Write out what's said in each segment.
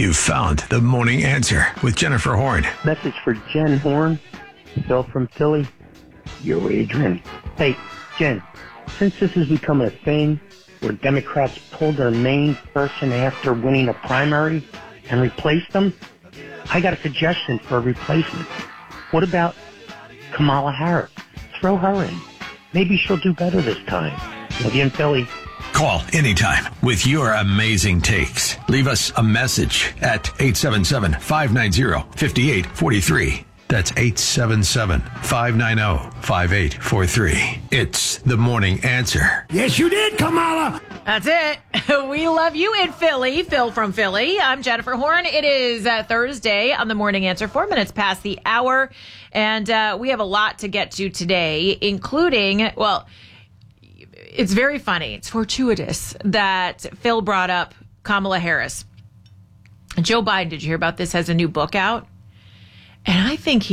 You've found the morning answer with Jennifer Horn. Message for Jen Horn, Phil from Philly. Yo, Adrian. Hey, Jen, since this has become a thing where Democrats pulled their main person after winning a primary and replaced them, I got a suggestion for a replacement. What about Kamala Harris? Throw her in. Maybe she'll do better this time. Love you in Philly. Call anytime with your amazing takes. Leave us a message at 877-590-5843. That's 877-590-5843. It's the morning answer. Yes, you did, Kamala. That's it. We love you in Philly. Phil from Philly. I'm Jennifer Horn. It is Thursday on the morning answer, 4 minutes past the hour. And we have a lot to get to today, including, well, it's very funny. It's fortuitous that Phil brought up Kamala Harris. Joe Biden, did you hear about this, has a new book out? And I think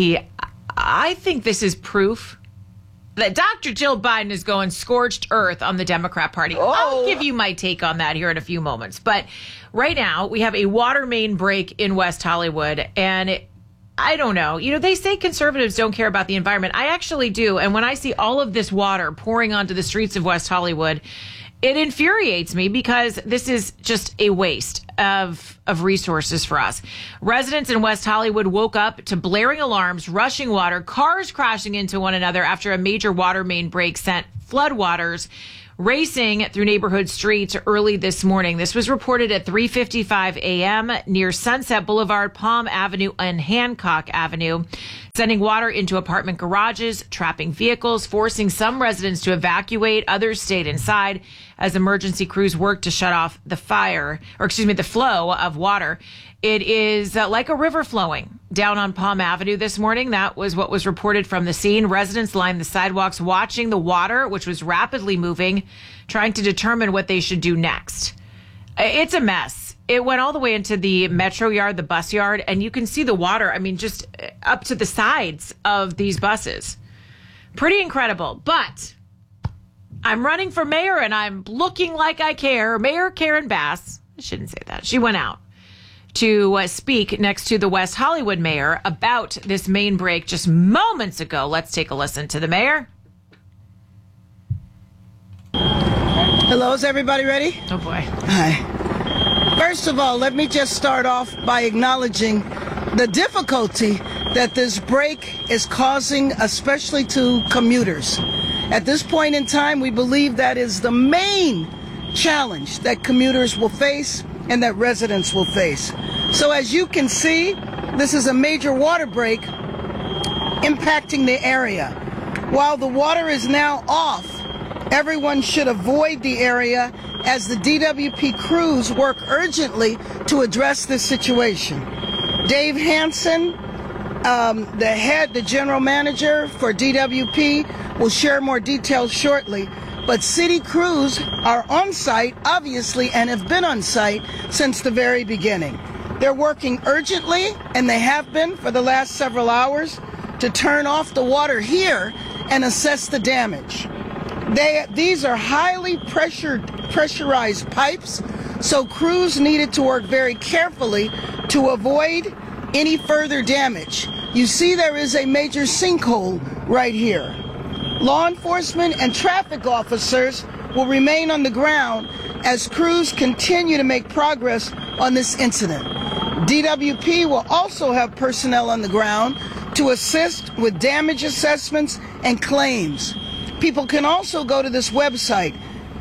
this is proof that Dr. Jill Biden is going scorched earth on the Democrat Party. Oh. I'll give you my take on that here in a few moments. But right now, we have a water main break in West Hollywood, and I don't know. You know, they say conservatives don't care about the environment. I actually do. And when I see all of this water pouring onto the streets of West Hollywood, it infuriates me because this is just a waste of resources for us. Residents in West Hollywood woke up to blaring alarms, rushing water, cars crashing into one another after a major water main break sent floodwaters racing through neighborhood streets early this morning. This was reported at 3:55 a.m. near Sunset Boulevard, Palm Avenue, and Hancock Avenue, sending water into apartment garages, trapping vehicles, forcing some residents to evacuate. Others stayed inside as emergency crews worked to shut off the flow of water. It is like a river flowing down on Palm Avenue this morning. That was what was reported from the scene. Residents lined the sidewalks watching the water, which was rapidly moving, trying to determine what they should do next. It's a mess. It went all the way into the Metro yard, the bus yard, and you can see the water, just up to the sides of these buses. Pretty incredible. But I'm running for mayor, and I'm looking like I care. Mayor Karen Bass, I shouldn't say that. She went out to speak next to the West Hollywood mayor about this main break just moments ago. Let's take a listen to the mayor. Hello, is everybody ready? Oh, boy. Hi. First of all, let me just start off by acknowledging the difficulty that this break is causing, especially to commuters. At this point in time, we believe that is the main challenge that commuters will face and that residents will face. So as you can see, this is a major water break impacting the area. While the water is now off, everyone should avoid the area as the DWP crews work urgently to address this situation. Dave Hansen, the general manager for DWP, will share more details shortly. But city crews are on site, obviously, and have been on site since the very beginning. They're working urgently, and they have been for the last several hours, to turn off the water here and assess the damage. These are highly pressurized pipes, so crews needed to work very carefully to avoid any further damage. You see there is a major sinkhole right here. Law enforcement and traffic officers will remain on the ground as crews continue to make progress on this incident. DWP will also have personnel on the ground to assist with damage assessments and claims. People can also go to this website,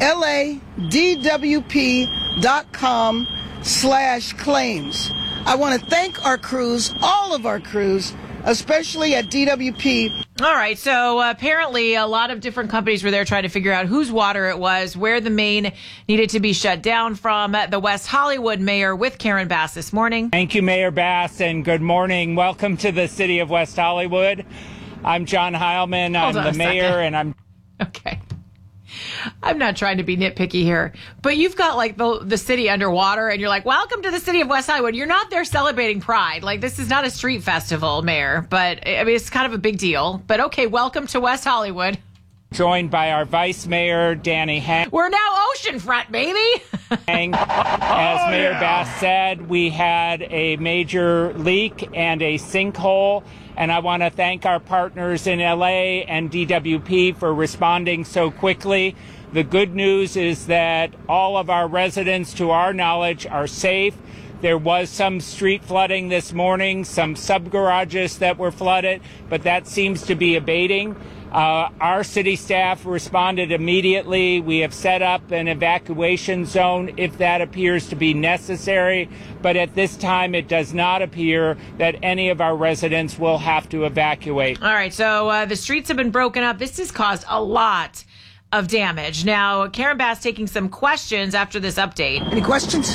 ladwp.com/claims. I want to thank our crews, all of our crews, especially at DWP. All right, so apparently a lot of different companies were there trying to figure out whose water it was, where the main needed to be shut down from. The West Hollywood mayor with Karen Bass this morning. Thank you, Mayor Bass, and good morning. Welcome to the city of West Hollywood. I'm John Heilman. I'm the mayor, and I'm... Okay. I'm not trying to be nitpicky here, but you've got like the city underwater and you're like, welcome to the city of West Hollywood. You're not there celebrating Pride. Like, this is not a street festival, Mayor, but I mean, it's kind of a big deal. But okay, welcome to West Hollywood. joined by our Vice Mayor, Danny Hang. We're now oceanfront, baby. As Mayor Bass said, we had a major leak and a sinkhole, and I want to thank our partners in LA and DWP for responding so quickly. The good news is that all of our residents, to our knowledge, are safe. There was some street flooding this morning, some sub-garages that were flooded, but that seems to be abating. Our city staff responded immediately. We have set up an evacuation zone if that appears to be necessary, but at this time it does not appear that any of our residents will have to evacuate. All right, so the streets have been broken up. This has caused a lot of damage. Now, Karen Bass taking some questions after this update. Any questions?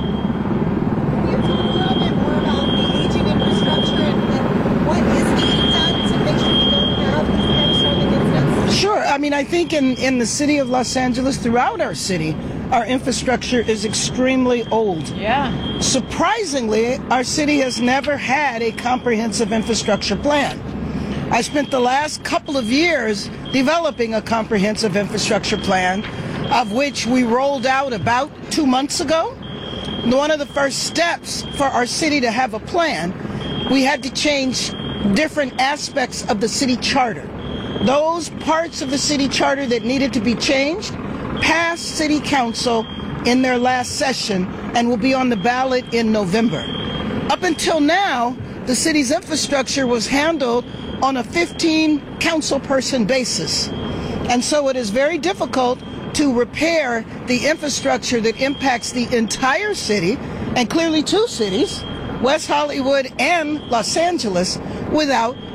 Sure. I mean, I think in the city of Los Angeles, throughout our city, our infrastructure is extremely old. Yeah. Surprisingly, our city has never had a comprehensive infrastructure plan. I spent the last couple of years developing a comprehensive infrastructure plan, of which we rolled out about 2 months ago. One of the first steps for our city to have a plan, we had to change different aspects of the city charter. Those parts of the city charter that needed to be changed passed city council in their last session and will be on the ballot in November. Up until now, the city's infrastructure was handled on a 15 council person basis. And so it is very difficult to repair the infrastructure that impacts the entire city, and clearly two cities, West Hollywood and Los Angeles, without